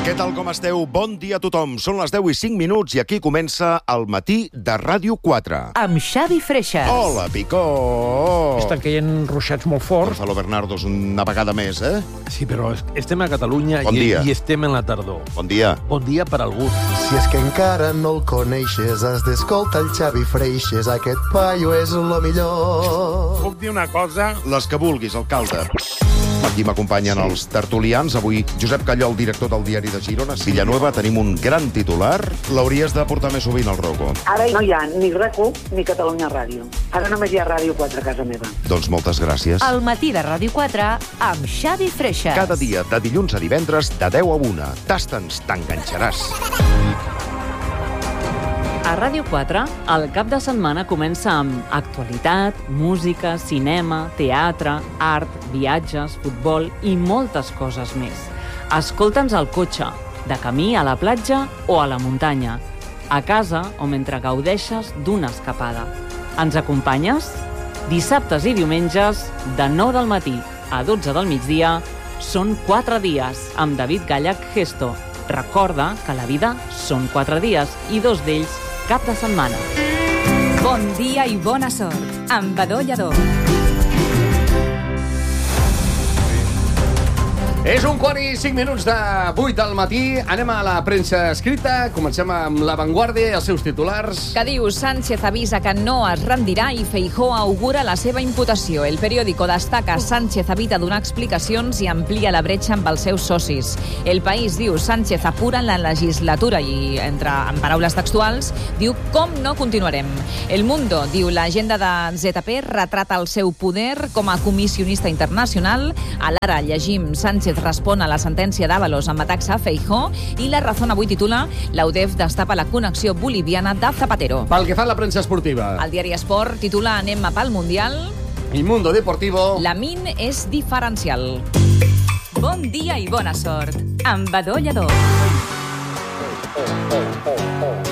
Què tal, com esteu? Bon dia a tothom. Són les 10:05 i aquí comença el matí de Ràdio 4. Amb Xavi Freixas. Hola, Picó! Estan caient ruixats molt forts. Gonzalo Bernardo és una vegada més, eh? Sí, però estem a Catalunya Bon dia. i estem en la tardor. Bon dia. Bon dia per algú. Si és que encara no el coneixes, has d'escoltar el Xavi Freixas. Aquest paio és lo millor. Puc dir una cosa? Les que vulguis, alcalde. Aquí m'acompanyen els tertulians. Avui Josep Callol, director del Diari de Girona. Villanueva, tenim un gran titular. L'hauries de portar més sovint al Rocco. Ara no hi ha ni RAC1 ni Catalunya Ràdio. Ara només hi ha Ràdio 4 a casa meva. Doncs moltes gràcies. El matí de Ràdio 4 amb Xavi Freixas. Cada dia, de dilluns a divendres, de 10 a 1. Tasta'ns, t'enganxaràs. A Ràdio 4, el cap de setmana comença amb actualitat, música, cinema, teatre, art, viatges, futbol i moltes coses més. Escolta'ns al cotxe, de camí a la platja o a la muntanya, a casa o mentre gaudeixes d'una escapada. Ens acompanyes? Dissabtes i diumenges, de 9 del matí a 12 del migdia, són 4 dies amb David Gallach Gesto. Recorda que la vida són 4 dies i 2 d'ells cap de setmana. Bon dia i bona sort, amb Badó Lladó. És 1:05 de 8 del matí. Anem a la premsa escrita. Comencem amb La Vanguardia i els seus titulars. Que diu: Sánchez avisa que no es rendirà i Feijóo augura la seva imputació. El periòdico destaca: Sánchez evita donar explicacions i amplia la bretxa amb els seus socis. El País diu: Sánchez apura la legislatura i, en paraules textuals, diu: com no continuarem. El Mundo diu: l'agenda de ZP retrata el seu poder com a comissionista internacional. A l'Ara llegim: Sánchez respon a la sentència d'Ábalos amb atacs a Feijóo, i La Razón avui titula: la UDEF destapa la connexió boliviana de Zapatero. Pel que fa a la premsa esportiva. El diari Esport titula: anem a pel Mundial. I Mundo Deportivo. La min és diferencial. Bon dia i bona sort, amb Badó Lladó.